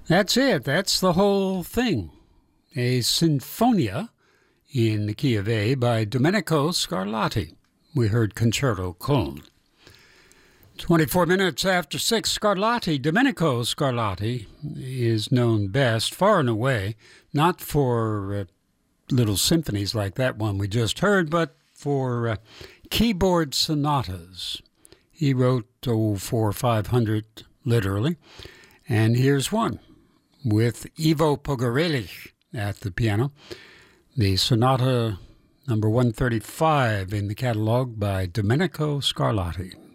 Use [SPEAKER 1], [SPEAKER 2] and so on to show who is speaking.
[SPEAKER 1] That's it. That's the whole thing. A sinfonia in the key of A by Domenico Scarlatti. We heard Concerto Con. 24 minutes after 6, Domenico Scarlatti, is known best, far and away, not for little symphonies like that one we just heard, but for keyboard sonatas. He wrote 400 or 500, literally, and here's one with Ivo Pogarelli at the piano. The sonata number 135 in the catalog by Domenico Scarlatti.